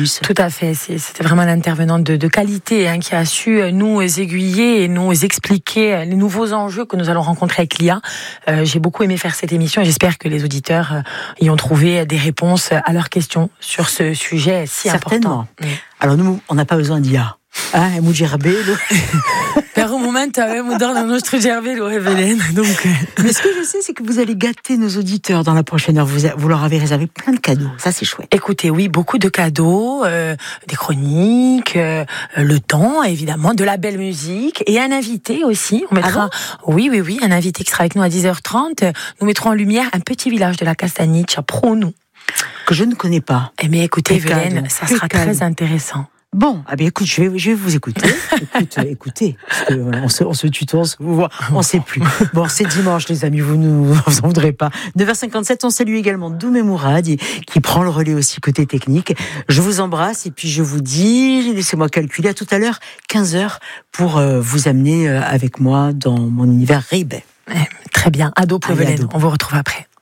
plus. Tout à fait. C'était vraiment l'intervenante de qualité qui a su nous aiguiller et nous expliquer les nouveaux enjeux que nous allons rencontrer avec l'IA. J'ai beaucoup aimé faire cette émission et j'espère que les auditeurs y ont trouvé des réponses à leurs questions sur ce sujet si important. Alors nous, on n'a pas besoin d'IA. Per un moment avevamo dato il nostro cervello, Evelyne. Donc... Mais ce que je sais, c'est que vous allez gâter nos auditeurs dans la prochaine heure. Vous leur avez réservé plein de cadeaux. Ça, c'est chouette. Écoutez, oui, beaucoup de cadeaux, des chroniques, le temps, évidemment, de la belle musique et un invité aussi. On mettra, oui, un invité qui sera avec nous à 10h30. Nous mettrons en lumière un petit village de la Castagnice à Pronou. Que je ne connais pas. Mais écoutez, Evelyne, ça sera très intéressant. Bon, écoute, je vais vous écouter. Écoutez, parce que voilà, on se tutoie, on se voit, on sait plus. Bon, c'est dimanche, les amis, vous en voudrez pas. 9h57, on salue également Doumé Mourad, qui prend le relais aussi côté technique. Je vous embrasse et puis je vous dis, laissez-moi calculer, à tout à l'heure, 15h, pour vous amener avec moi dans mon univers Ray-Ban. Très bien, ado pour Evelyne, on vous retrouve après.